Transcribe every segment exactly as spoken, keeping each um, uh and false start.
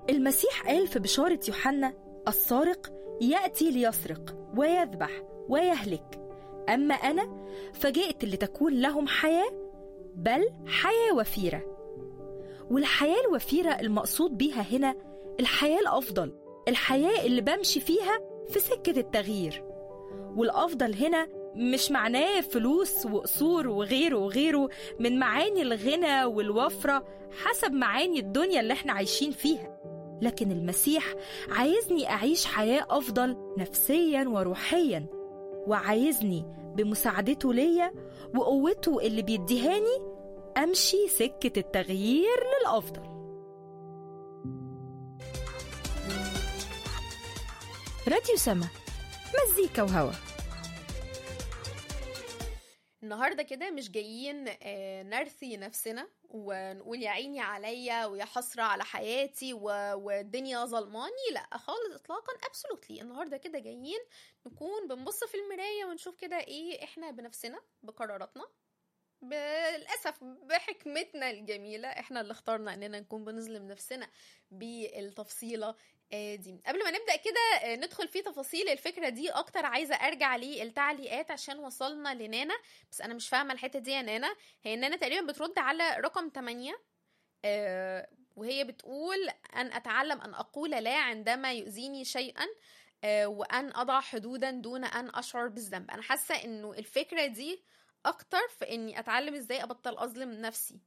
المسيح قال في بشارة يوحنا: السارق يأتي ليسرق ويذبح ويهلك، أما أنا فجئت لتكون لهم حياة، بل حياة وفيرة. والحياة الوفيرة المقصود بيها هنا الحياة الأفضل، الحياة اللي بمشي فيها في سكة التغيير. والأفضل هنا مش معناه فلوس وقصور وغيره وغيره من معاني الغنى والوفرة حسب معاني الدنيا اللي احنا عايشين فيها، لكن المسيح عايزني أعيش حياة أفضل نفسياً وروحياً، وعايزني بمساعدته ليا وقوته اللي بيديهاني أمشي سكة التغيير للأفضل. راديو سما، مزيكا وهوا. النهاردة كده مش جايين نرثي نفسنا ونقول يا عيني عليا ويا حسرة على حياتي والدنيا ظلماني، لا خالص اطلاقا، absolutely. النهاردة كده جايين نكون بنبص في المراية ونشوف كده ايه احنا بنفسنا بقراراتنا، بالأسف بحكمتنا الجميلة احنا اللي اخترنا اننا نكون بنظلم نفسنا بالتفصيلة دي. قبل ما نبدأ كده ندخل في تفاصيل الفكرة دي اكتر، عايزة ارجع للتعليقات عشان وصلنا لنانا، بس انا مش فاهمة الحتة دي يا نانا. هي نانا تقريبا بترد على رقم تمانية آه وهي بتقول ان اتعلم ان اقول لا عندما يؤذيني شيئا آه وان اضع حدودا دون ان اشعر بالذنب. انا حاسة انه الفكرة دي اكتر في اني اتعلم ازاي ابطل اظلم نفسي،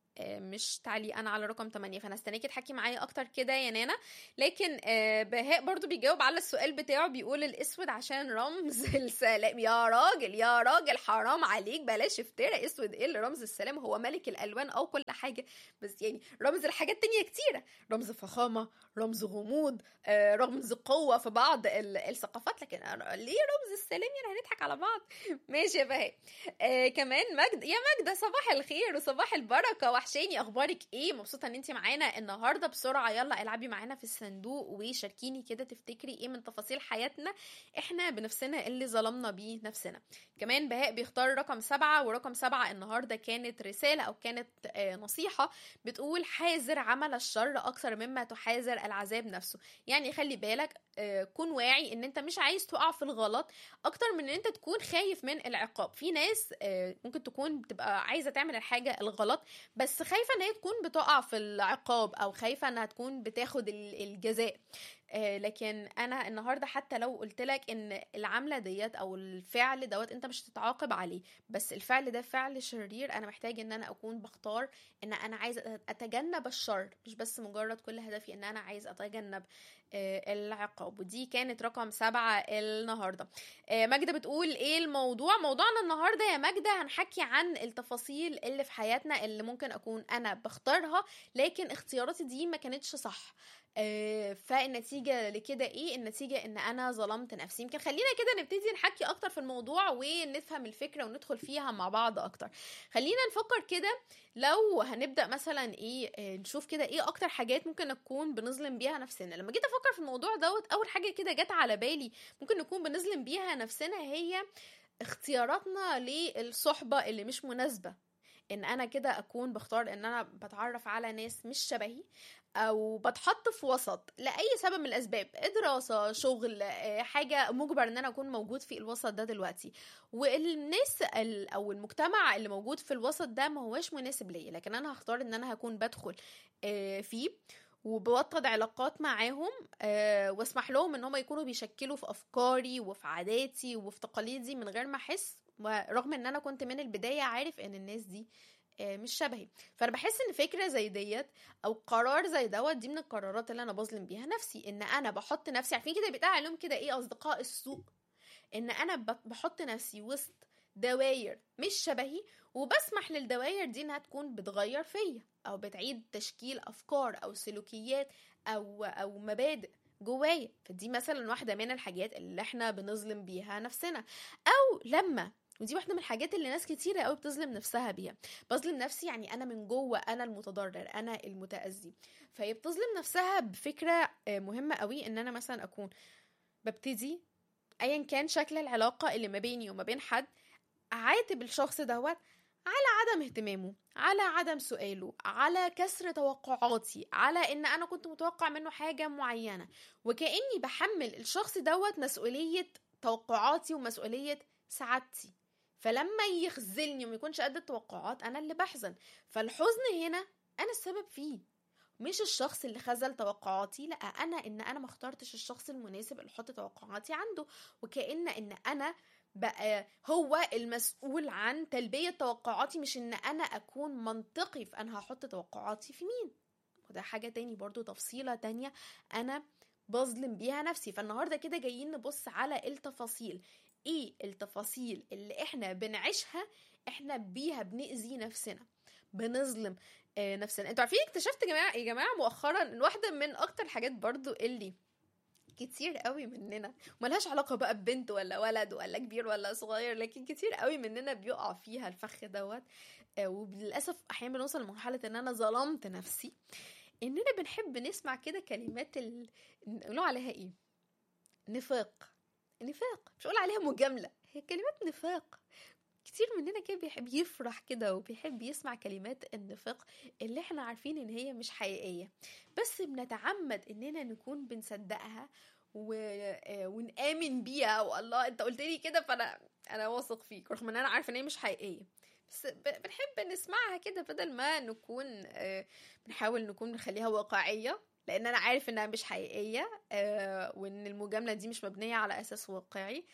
مش تعليقا على رقم تمانية. فانا استناكي تحكي معايا اكتر كده يا نانا. لكن بهاء برضو بيجاوب على السؤال بتاعه، بيقول الاسود عشان رمز السلام. يا راجل يا راجل حرام عليك، بلاش افترى. اسود ايه اللي رمز السلام؟ هو ملك الالوان او كل حاجه، بس يعني رمز الحاجات تانية كتيره، رمز فخامه، رمز غموض، رمز قوه في بعض الثقافات، لكن ليه رمز السلام؟ يعني هنضحك على بعض. ماشي يا بهاء. آه كمان مجد، يا مجدة صباح الخير وصباح البركه، وحشاني، اخبارك ايه؟ مبسوطه ان انت معانا النهارده. بسرعه يلا العبي معانا في الصندوق وشاركيني كده، تفتكري ايه من تفاصيل حياتنا احنا بنفسنا اللي ظلمنا بيه نفسنا. كمان بهاء بيختار رقم سبعة، ورقم سبعة النهارده كانت رساله او كانت آه نصيحه بتقول حاذر عمل الشر اكثر مما تحاذر العذاب نفسه. يعني خلي بالك، آه كن واعي ان انت مش عايز تقع في الغلط اكتر من ان انت تكون خايف من العقاب. في ناس آه ممكن تكون بتبقى عايزه تعمل الحاجه الغلط بس خايفة ان هي تكون بتقع في العقاب او خايفة انها تكون بتاخد الجزاء. آه لكن انا النهاردة حتى لو قلتلك ان العملة ديت او الفعل دوت انت مش تتعاقب عليه، بس الفعل ده فعل شرير، انا محتاج ان انا اكون بختار ان انا عايز اتجنب الشر، مش بس مجرد كل هدفي ان انا عايز اتجنب آه العقاب. ودي كانت رقم سبعة النهاردة. آه ماجدة بتقول ايه الموضوع؟ موضوعنا النهاردة يا ماجدة هنحكي عن التفاصيل اللي في حياتنا اللي ممكن اكون انا بختارها لكن اختياراتي دي ما كانتش صح. آه فالنتيجة لكده ايه؟ النتيجة ان انا ظلمت نفسي. يمكن خلينا كده نبتدي نحكي اكتر في الموضوع ونفهم الفكرة وندخل فيها مع بعض اكتر. خلينا نفكر كده، لو هنبدأ مثلا ايه آه نشوف كده ايه اكتر حاجات ممكن نكون بنظلم بيها نفسنا. لما جيت افكر في الموضوع دوت اول حاجة كده جت على بالي ممكن نكون بنظلم بيها نفسنا هي اختياراتنا للصحبة اللي مش مناسبة. ان انا كده اكون بختار ان انا بتعرف على ناس مش شبهي او بتحط في وسط لاي سبب من الاسباب، دراسة، شغل، حاجة مجبر ان انا اكون موجود في الوسط ده دلوقتي، والناس او المجتمع اللي موجود في الوسط ده ما هواش مناسب ليا، لكن انا هختار ان انا هكون بدخل فيه وبوطد علاقات معاهم أه واسمح لهم ان هم يكونوا بيشكلوا في افكاري وفي عاداتي وفي تقاليدي من غير ما احس، ورغم ان انا كنت من البداية عارف ان الناس دي أه مش شبهي. فانا بحس ان فكرة زي ديت او قرار زي دوت دي من القرارات اللي انا بظلم بيها نفسي، ان انا بحط نفسي، عارفين كده بيتقال عليهم كده ايه اصدقاء السوء، ان انا بحط نفسي وسط دواير مش شبهي وبسمح للدواير دي انها تكون بتغير فيا او بتعيد تشكيل افكار او سلوكيات او او مبادئ جوايا. فدي مثلا واحده من الحاجات اللي احنا بنظلم بيها نفسنا. او لما ودي واحده من الحاجات اللي ناس كتيره قوي بتظلم نفسها بيها، بظلم نفسي يعني انا من جوه انا المتضرر انا المتاذي. فهي بتظلم نفسها بفكره مهمه قوي، ان انا مثلا اكون ببتدي ايا كان شكل العلاقه اللي ما بيني وما بين حد اعاتب الشخص دوت على عدم اهتمامه، على عدم سؤاله، على كسر توقعاتي، على ان انا كنت متوقع منه حاجة معينة، وكأني بحمل الشخص دوت مسؤولية توقعاتي ومسؤولية سعادتي. فلما يخذلني وما يكونش قد التوقعات انا اللي بحزن. فالحزن هنا انا السبب فيه، مش الشخص اللي خذل توقعاتي. لا، انا ان انا ما اخترتش الشخص المناسب اللي احط توقعاتي عنده، وكأن ان انا بقى هو المسؤول عن تلبية توقعاتي، مش ان انا اكون منطقي في انا هحط توقعاتي في مين. وده حاجة تاني برضو، تفصيلة تانية انا بظلم بيها نفسي. فالنهاردة كده جايين نبص على التفاصيل. ايه التفاصيل اللي احنا بنعيشها احنا بيها بنأذي نفسنا، بنظلم آه نفسنا. انتوا عارفين اكتشفت يا جماعة يا جماعة مؤخرا ان واحدة من اكتر الحاجات برضو اللي كتير قوي مننا، ملهاش علاقة بقى ببنت ولا ولد ولا كبير ولا صغير، لكن كتير قوي مننا بيقع فيها الفخ دوت. آه وللأسف أحيانا بنوصل لمرحلة ان انا ظلمت نفسي، اننا بنحب نسمع كده كلمات ال... نقولوا عليها ايه، نفاق. نفاق مش هقول عليها مجاملة، هي كلمات نفاق. كتير مننا كده بيحب يفرح كده وبيحب يسمع كلمات النفاق اللي احنا عارفين ان هي مش حقيقية، بس بنتعمد اننا نكون بنصدقها و... ونآمن بيها. والله انت قلت لي كده فانا انا واثق فيك، رغم ان انا عارفه ان هي مش حقيقية، بس بنحب نسمعها كده بدل ما نكون بنحاول نكون نخليها واقعية، لان انا عارف انها مش حقيقية وان المجاملة دي مش مبنية على اساس واقعي.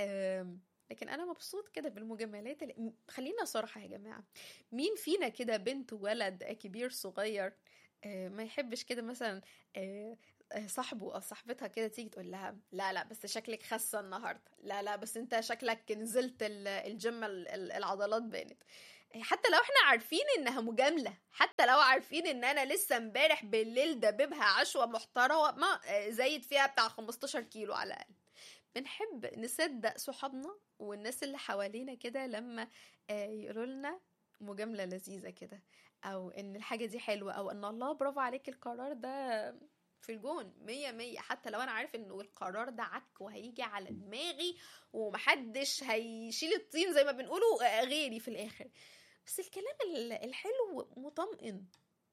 لكن انا مبسوط كده بالمجاملات اللي... خلينا صراحة يا جماعة، مين فينا كده بنت ولد كبير صغير ما يحبش كده مثلا صاحبه او صاحبتها كده تيجي تقول لها لا لا بس شكلك خاسة النهاردة، لا لا بس انت شكلك نزلت الجيم العضلات بانت. حتى لو احنا عارفين انها مجاملة، حتى لو عارفين ان انا لسه امبارح بالليل دببها عشوة محترمة زايد فيها بتاع خمستاشر كيلو على الاقل، بنحب نصدق صحابنا والناس اللي حوالينا كده لما يقولوا لنا مجاملة لذيذة كده، او ان الحاجة دي حلوة، او ان الله برافو عليك القرار ده في الجون مية مية، حتى لو انا عارف انه القرار ده عك وهيجي على دماغي ومحدش هيشيل الطين زي ما بنقوله غيري في الاخر، بس الكلام الحلو مطمئن.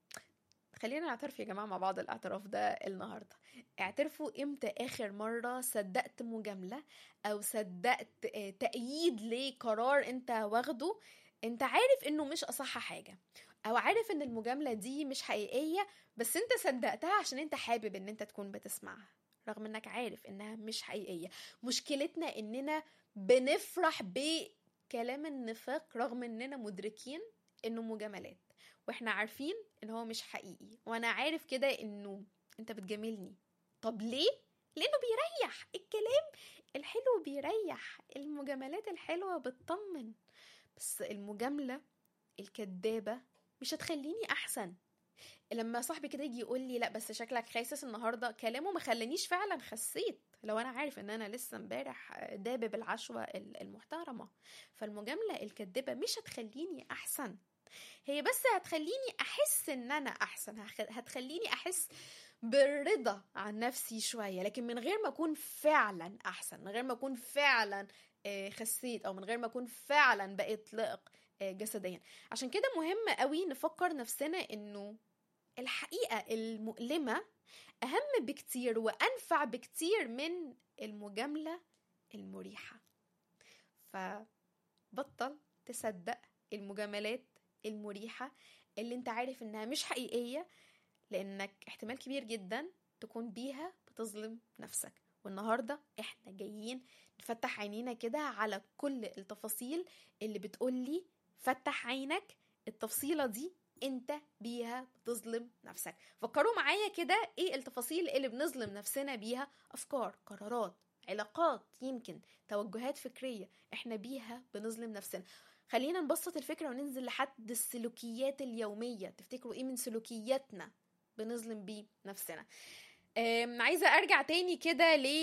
خلينا نعترف يا جماعة مع بعض الاعتراف ده النهاردة. اعترفوا امتى اخر مرة صدقت مجاملة او صدقت تأييد لقرار انت واخده انت عارف انه مش اصح حاجة، او عارف ان المجاملة دي مش حقيقية بس انت صدقتها عشان انت حابب ان انت تكون بتسمعها رغم انك عارف انها مش حقيقية. مشكلتنا اننا بنفرح بكلام النفاق رغم اننا مدركين انه مجاملات، واحنا عارفين ان هو مش حقيقي، وانا عارف كده انه انت بتجاملني. طب ليه؟ لانه بيريح، الكلام الحلو بيريح، المجاملات الحلوة بتطمن، بس المجاملة الكدابة مش هتخليني احسن. لما صاحبي كده يجي يقول لي لا بس شكلك خاسس النهارده، كلامه ما خلانيش فعلا خسيت لو انا عارف ان انا لسه امبارح دابب العشوة المحترمة. فالمجاملة الكدابة مش هتخليني احسن، هي بس هتخليني احس ان انا احسن، هتخليني احس بالرضا عن نفسي شوية، لكن من غير ما اكون فعلا احسن، من غير ما اكون فعلا خسيت، او من غير ما اكون فعلا بقيت لائق جسديا. عشان كده مهم قوي نفكر نفسنا انه الحقيقة المؤلمة اهم بكتير وانفع بكتير من المجاملة المريحة. فبطل تصدق المجاملات المريحة اللي انت عارف انها مش حقيقية، لانك احتمال كبير جدا تكون بيها بتظلم نفسك. والنهاردة احنا جايين نفتح عينينا كده على كل التفاصيل اللي بتقولي فتح عينك، التفصيلة دي انت بيها بتظلم نفسك. فكروا معايا كده ايه التفاصيل اللي بنظلم نفسنا بيها، افكار، قرارات، علاقات، يمكن توجهات فكرية احنا بيها بنظلم نفسنا. خلينا نبسط الفكرة وننزل لحد السلوكيات اليومية. تفتكروا ايه من سلوكياتنا بنظلم بيه نفسنا؟ عايزة ارجع تاني كده ل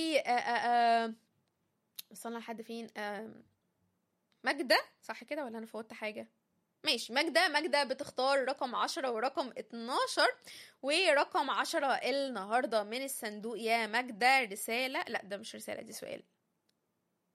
وصلنا لحد فين؟ ماجدة صح كده ولا انا فوتت حاجة؟ ماشي، ماجدة ماجدة بتختار رقم عشرة ورقم اتناشر، ورقم عشرة النهاردة من الصندوق يا ماجدة رسالة، لا ده مش رسالة دي سؤال.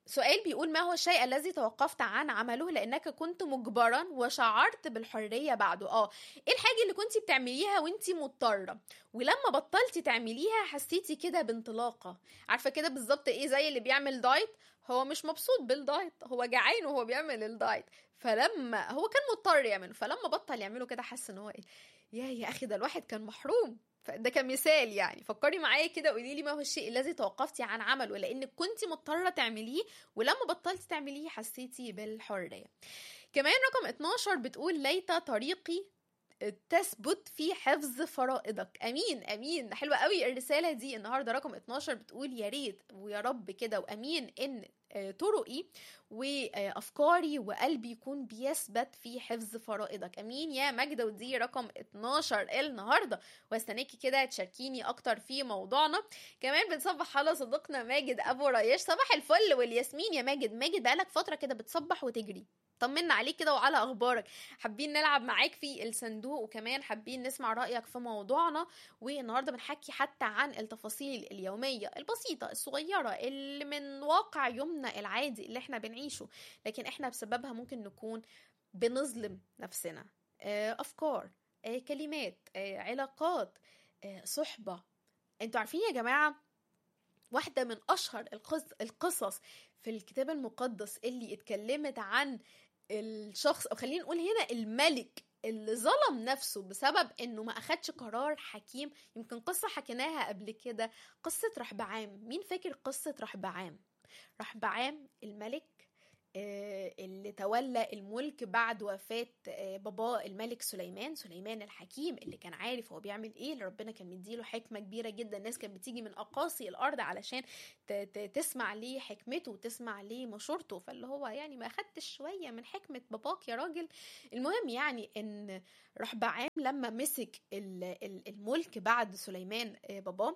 سؤال بيقول: ما هو الشيء الذي توقفت عن عمله لأنك كنت مجبرا وشعرت بالحرية بعده؟ اه ايه الحاجة اللي كنتي بتعمليها وانتي مضطرة ولما بطلتي تعمليها حسيتي كده بانطلاقة؟ عارفة كده بالظبط ايه؟ زي اللي بيعمل دايت، هو مش مبسوط بالدايت، هو جعان وهو بيعمل الدايت، فلما هو كان مضطر يعمله فلما بطل يعمله كده حس ان هو ايه، يا يا اخي ده الواحد كان محروم. ده كمثال يعني. فكري معايا كده، قولي لي ما هو الشيء الذي توقفتي عن عمله لانك كنتي مضطره تعمليه ولما بطلتي تعمليه حسيتي بالحريه. كمان رقم اتناشر بتقول: ليت طريقي تثبت في حفظ فرائضك. امين امين، حلوه قوي الرساله دي النهارده. رقم اتناشر بتقول: يا ريت ويا رب كده وامين ان طرقي وافكاري وقلبي يكون بيثبت في حفظ فرائضك. امين يا ماجده. ودي رقم اتناشر النهارده، واستناكي كده تشاركيني اكتر في موضوعنا. كمان بنصبح على صديقنا ماجد ابو رياش. صباح الفل والياسمين يا ماجد. ماجد بقالك فتره كده بتصبح وتجري، طمنا عليك كده وعلى اخبارك. حابين نلعب معاك في الصندوق وكمان حابين نسمع رايك في موضوعنا. والنهارده بنحكي حتى عن التفاصيل اليوميه البسيطه الصغيره اللي من واقع يومنا العادي اللي احنا بنعيشه، لكن احنا بسببها ممكن نكون بنظلم نفسنا. افكار، كلمات، علاقات، صحبه. انتوا عارفين يا جماعه واحده من اشهر القصص في الكتاب المقدس اللي اتكلمت عن الشخص، او خلينا نقول هنا الملك اللي ظلم نفسه بسبب انه ما اخدش قرار حكيم؟ يمكن قصة حكيناها قبل كده، قصة رحبعام. مين فاكر قصة رحبعام؟ رحبعام الملك اللي تولى الملك بعد وفاة باباه الملك سليمان، سليمان الحكيم اللي كان عارف هو بيعمل ايه، اللي ربنا كان مديله حكمة كبيرة جدا. الناس كانت بتيجي من اقاصي الارض علشان تسمع ليه حكمته وتسمع ليه مشورته، فاللي هو يعني ما اخدتش شوية من حكمة باباك يا راجل. المهم يعني ان رحبعام لما مسك الملك بعد سليمان باباه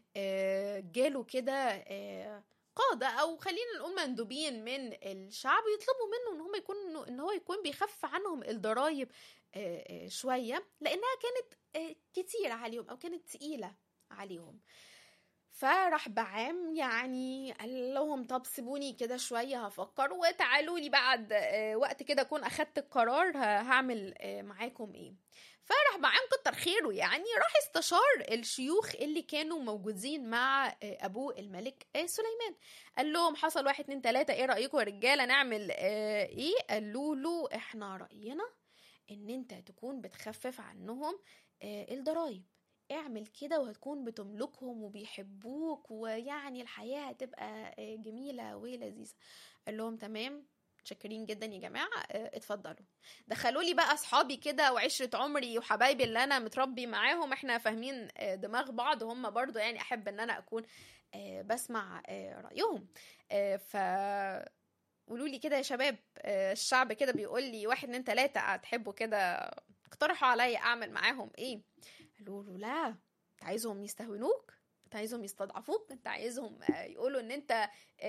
جاله كده قادة او خلينا نقول مندوبين من الشعب يطلبوا منه ان هم يكونوا ان هو يكون بيخف عنهم الضرايب شوية لانها كانت كتير عليهم او كانت تقيلة عليهم. فراح بعام يعني قال لهم طب سيبوني كده شوية هفكر وتعالوا لي بعد وقت كده اكون اخدت القرار هعمل معاكم ايه. فراح بعام كتر خيره يعني راح استشار الشيوخ اللي كانوا موجودين مع ابوه الملك سليمان. قال لهم حصل واحد اتنين تلاتة، ايه رأيكم يا رجالة نعمل ايه؟ قالوا له احنا رأينا ان انت تكون بتخفف عنهم الضرايب، اعمل كده وهتكون بتملكهم وبيحبوك ويعني الحياة هتبقى جميلة ولذيذة. قال لهم تمام متشكرين جدا يا جماعة، اتفضلوا. دخلوا لي بقى اصحابي كده وعشرة عمري وحبايبي اللي انا متربي معاهم، احنا فاهمين دماغ بعض، هم برضو يعني احب ان انا اكون بسمع رأيهم. ف قولوا لي كده يا شباب، الشعب كده بيقول لي واحد اتنين تلاتة، هتحبوا كده اقترحوا عليا اعمل معاهم ايه؟ قالوا له لا، انت عايزهم يستهونوك، انت عايزهم يستضعفوك، انت عايزهم يقولوا ان انت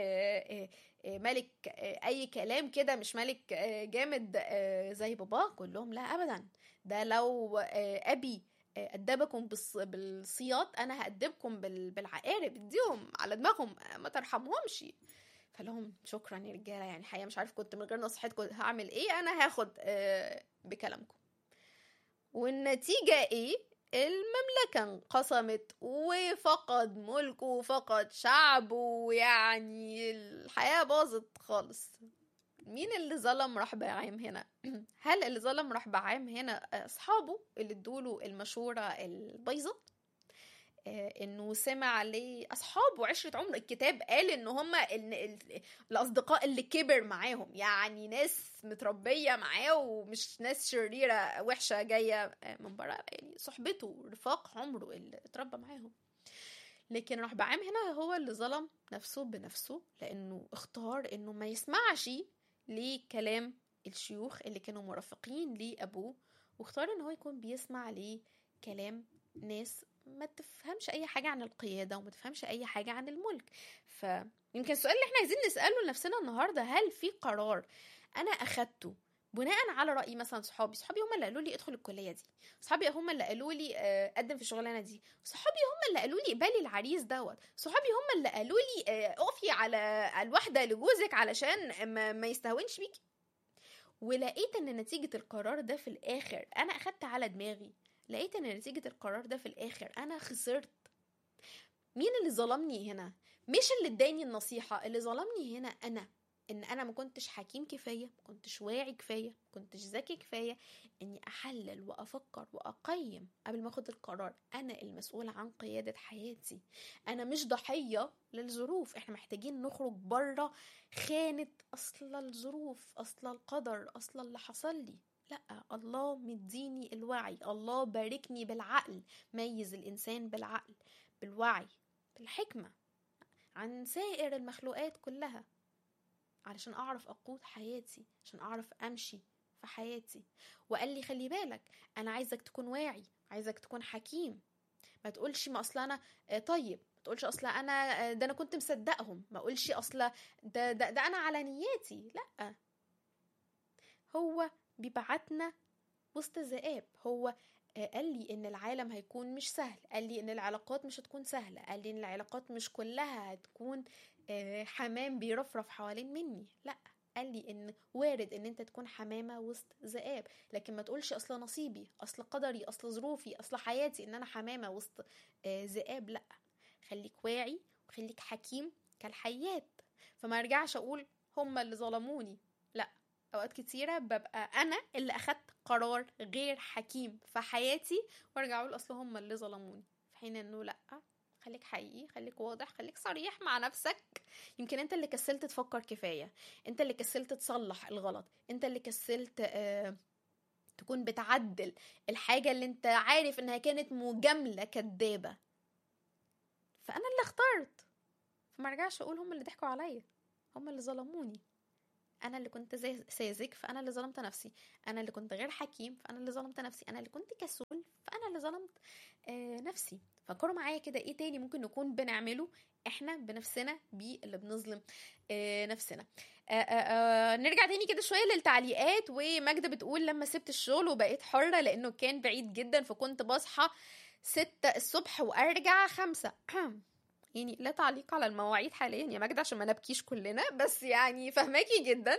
ملك اي كلام كده، مش ملك جامد زي باباك. قول لهم لا ابدا، ده لو ابي ادبكم بالصياط انا هادبكم بالعقارب، اديهم على دماغهم ما ترحمهمش. فلهم شكرا يا رجاله، يعني الحقيقه مش عارف كنت من غير نصيحتكم هعمل ايه، انا هاخد بكلامكم. والنتيجه ايه؟ المملكة انقسمت وفقد ملكه وفقد شعبه، ويعني الحياة باظت خالص. مين اللي ظلم رحبعام هنا؟ هل اللي ظلم رحبعام هنا أصحابه اللي ادوله المشورة البيضة؟ انه سمع لاصحابه عشرة عمر؟ الكتاب قال ان هم إن الاصدقاء اللي كبر معاهم، يعني ناس متربيه معاه ومش ناس شريره وحشه جايه من بره، يعني صحبته رفاق عمره اللي اتربى معاهم. لكن رحبعام هنا هو اللي ظلم نفسه بنفسه لانه اختار انه ما يسمعش لكلام الشيوخ اللي كانوا مرافقين لابوه، واختار ان هو يكون بيسمع لكلام ناس ما تفهمش اي حاجة عن القيادة وما تفهمش اي حاجة عن الملك. فيمكن السؤال اللي احنا عايزين نسأله لنفسنا النهاردة: هل في قرار انا اخدته بناء على رايي مثلا صحابي صحابي هم اللي قالوا لي ادخل الكليه دي، صحابي هم اللي قالوا لي آه، قدم في الشغلانه دي، صحابي هم اللي قالوا لي اقبلي العريس دوت، صحابي هم اللي قالوا لي آه، اقفي على الواحده لجوزك علشان ما, ما يستهونش بيكي. ولقيت ان نتيجه القرار ده في الاخر انا اخدت على دماغي، لقيت ان نتيجه القرار ده في الاخر انا خسرت. مين اللي ظلمني هنا؟ مش اللي اداني النصيحه، اللي ظلمني هنا انا، ان انا ما كنتش حكيم كفايه، ما كنتش واعي كفايه، ما كنتش ذكي كفايه اني احلل وافكر واقيم قبل ما اخد القرار. انا المسؤول عن قياده حياتي، انا مش ضحيه للظروف. احنا محتاجين نخرج بره خانه اصل الظروف، اصل القدر، اصل اللي حصل لي. لا، الله مديني الوعي، الله باركني بالعقل، ميز الانسان بالعقل بالوعي بالحكمه عن سائر المخلوقات كلها، علشان اعرف اقود حياتي، عشان اعرف امشي في حياتي. وقال لي خلي بالك، انا عايزك تكون واعي، عايزك تكون حكيم. ما تقولش ما اصلا انا طيب، ما تقولش اصلا انا ده انا كنت مصدقهم، ما اقولش اصلا ده, ده ده انا على نياتي. لا، هو بيبعتنا وسط ذئاب. هو قال لي ان العالم هيكون مش سهل، قال لي ان العلاقات مش هتكون سهلة، قال لي ان العلاقات مش كلها هتكون حمام بيرفرف حوالين مني. لا، قال لي ان وارد ان انت تكون حمامة وسط ذئاب، لكن ما تقولش اصل نصيبي، اصل قدري، اصل ظروفي، اصل حياتي ان انا حمامة وسط ذئاب. لا، خليك واعي وخليك حكيم كالحيات. فما ارجعش اقول هم اللي ظلموني. لا، اوقات كتيرة ببقى انا اللي اخدت قرار غير حكيم في حياتي وارجع اقول اصل هم اللي ظلموني، في حين انه لا، خليك حقيقي، خليك واضح، خليك صريح مع نفسك. يمكن انت اللي كسلت تفكر كفاية، انت اللي كسلت تصلح الغلط، انت اللي كسلت آه تكون بتعدل الحاجة اللي انت عارف انها كانت مجاملة كدابة. فانا اللي اخترت، فما رجعش اقول هم اللي ضحكوا عليا، هم اللي ظلموني. انا اللي كنت ساذج، فانا اللي ظلمت نفسي. انا اللي كنت غير حكيم، فانا اللي ظلمت نفسي. انا اللي كنت كسول، فانا اللي ظلمت آه نفسي. فكروا معايا كده، ايه تاني ممكن نكون بنعمله احنا بنفسنا بيه اللي بنظلم آه نفسنا؟ آه آه آه نرجع تاني كده شوية للتعليقات. وماجدة بتقول لما سبت الشغل وبقيت حرة لانه كان بعيد جدا، فكنت بصحى ستة الصبح وارجع خمسة. يعني لا تعليق على المواعيد حاليا يا ماجدة عشان ما نبكيش كلنا، بس يعني فهماكي جدا.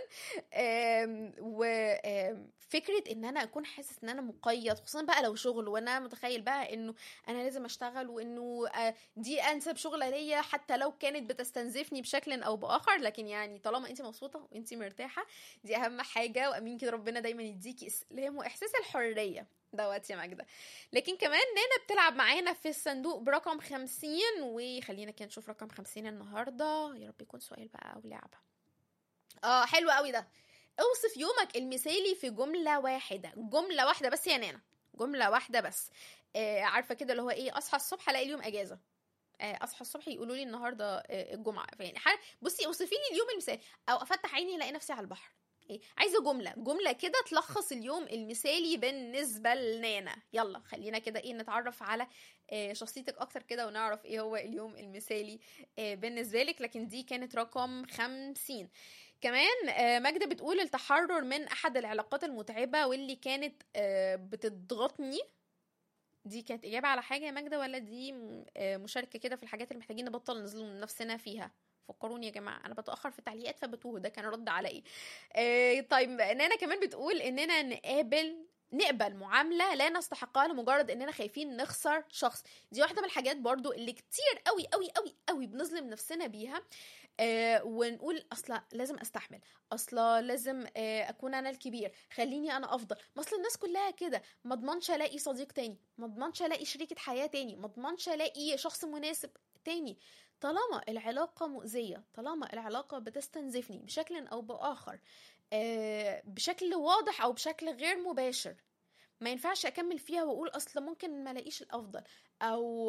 وفكرة ان انا اكون حاسس ان انا مقيد، خصوصا بقى لو شغل وانا متخيل بقى انه انا لازم اشتغل، وانه دي انسب شغلة ليا حتى لو كانت بتستنزفني بشكل او باخر، لكن يعني طالما انت مبسوطة وانت مرتاحة دي اهم حاجة. وامين كده ربنا دايما يديكي اسلام واحساس الحرية دوت يا ماجدة. لكن كمان نانا بتلعب معانا في الصندوق برقم خمسين، وخلينا كده نشوف رقم خمسين النهاردة. يا رب يكون سؤال بقى او لعبة. اه حلو قوي ده. اوصف يومك المثالي في جملة واحدة، جملة واحدة بس يا نانا، جملة واحدة بس. آه عارفة كده اللي هو ايه، اصحى الصبح الاقي اليوم اجازة، آه اصحى الصبح يقولوا لي النهارده آه الجمعة. يعني بصي اوصفي لي اليوم المثالي، او افتح عيني الاقي نفسي على البحر. إيه؟ عايزه جمله جمله كده تلخص اليوم المثالي بالنسبه لنانا. يلا خلينا كده ايه نتعرف على إيه شخصيتك اكتر كده، ونعرف ايه هو اليوم المثالي إيه بالنسبه لك. لكن دي كانت رقم خمسين. كمان آه ماجدة بتقول التحرر من احد العلاقات المتعبه واللي كانت آه بتضغطني. دي كانت اجابه على حاجه يا ماجدة، ولا دي آه مشاركه كده في الحاجات اللي محتاجين نبطل نظلم نفسنا فيها؟ فكروني يا جماعه، انا بتاخر في التعليقات فبتوه. ده كان رد على ايه؟ آه طيب نانا كمان بتقول اننا نقابل نقبل معاملة لا نستحقها لمجرد اننا خايفين نخسر شخص. دي واحدة من الحاجات برضو اللي كتير قوي قوي قوي قوي بنظلم نفسنا بيها. آه ونقول اصلا لازم استحمل، اصلا لازم آه اكون انا الكبير، خليني انا افضل، ما اصل الناس كلها كده، ما اضمنش الاقي صديق تاني، ما اضمنش الاقي شريكة حياة تاني، ما اضمنش الاقي شخص مناسب تاني. طالما العلاقة مؤذية، طالما العلاقة بتستنزفني بشكل او باخر آه بشكل واضح او بشكل غير مباشر، ما ينفعش اكمل فيها واقول اصلا ممكن ما الاقيش الافضل، او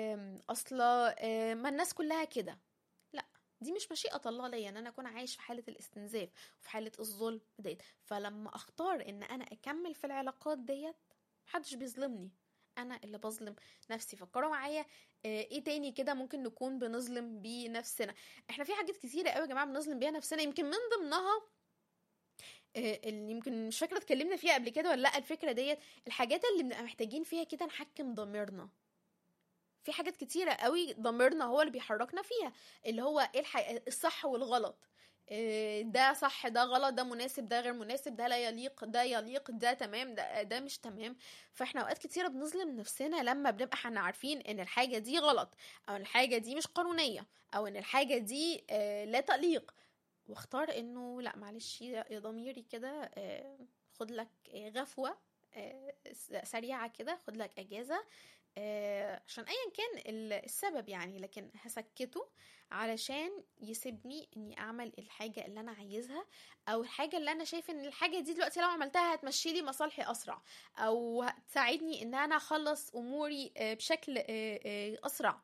اصلا ما الناس كلها كده. لا، دي مش مشيئة الله ليا ان انا اكون عايش في حالة الاستنزاف وفي حالة الظلم ديت. فلما اختار ان انا اكمل في العلاقات ديت محدش بيظلمني، انا اللي بظلم نفسي. فكروا معايا ايه تاني كده ممكن نكون بنظلم بيه نفسنا. احنا في حاجات كتيرة قوي يا جماعة بنظلم بيها نفسنا، يمكن من ضمنها آه، اللي يمكن مش فاكره اتكلمنا فيها قبل كده ولا لا، الفكره ديت الحاجات اللي بنبقى محتاجين فيها كده نحكم ضميرنا. في حاجات كتيره قوي ضميرنا هو اللي بيحركنا فيها، اللي هو ايه الحقيقة الصح والغلط، آه، ده صح ده غلط، ده مناسب ده غير مناسب، ده لا يليق ده يليق، ده تمام ده ده مش تمام. فاحنا اوقات كتيره بنظلم نفسنا لما بنبقى احنا عارفين ان الحاجه دي غلط، او الحاجه دي مش قانونيه، او ان الحاجه دي آه، لا تليق، واختار انه لا معلش يا يا ضميري كده، آه، خد لك آه، غفوه آه، س- سريعه كده، خد لك اجازه، آه، عشان ايا كان ال- السبب يعني، لكن هسكته علشان يسيبني اني اعمل الحاجه اللي انا عايزها، او الحاجه اللي انا شايف ان الحاجه دي دلوقتي لو عملتها هتمشي لي مصالحي اسرع، او هتساعدني ان انا اخلص اموري آه، بشكل آه، آه، اسرع.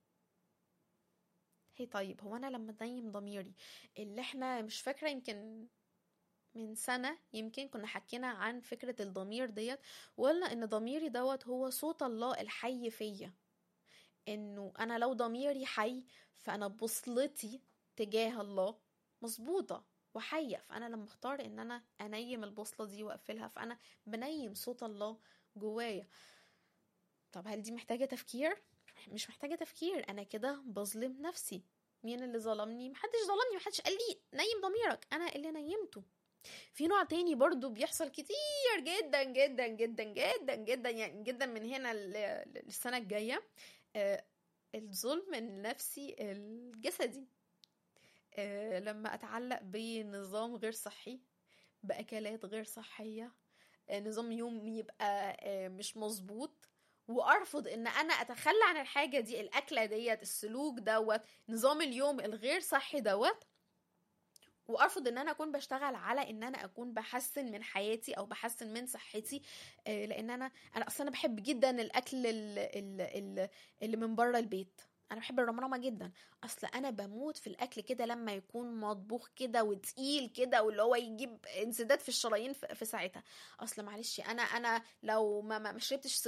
هي طيب هو انا لما انيم ضميري، اللي احنا مش فاكره يمكن من سنة يمكن كنا حكينا عن فكرة الضمير ديت، وقلنا ان ضميري دوت هو صوت الله الحي فيا، انه انا لو ضميري حي فانا بوصلتي تجاه الله مظبوطة وحية، فانا لما اختار ان انا انيم البوصلة دي واقفلها فانا بنيم صوت الله جوايا. طب هل دي محتاجة تفكير؟ مش محتاجة تفكير، انا كده بظلم نفسي. مين اللي ظلمني؟ محدش ظلمني، محدش قال لي نيم ضميرك، انا اللي نيمته. في نوع تاني برضو بيحصل كتير جدا جدا جدا جدا جدا يعني جدا من هنا ل- للسنة الجاية، آه، الظلم النفسي الجسدي. آه، لما أتعلق بنظام غير صحي، بأكلات غير صحية، آه، نظام يوم يبقى آه، مش مظبوط، وأرفض إن أنا أتخلى عن الحاجة دي، الأكلة ديت، السلوك دوت، نظام اليوم الغير صحي دوت، وارفض ان انا اكون بشتغل على ان انا اكون بحسن من حياتي او بحسن من صحتي، آه، لان انا انا اصلا أنا بحب جدا الاكل ال- ال- ال- اللي من بره البيت. انا بحب الرمرامه جدا، اصل انا بموت في الاكل كده لما يكون مطبوخ كده وتقيل كده، واللي هو يجيب انسداد في الشرايين في في ساعتها. اصل معلش انا انا لو ما ما ما شربتش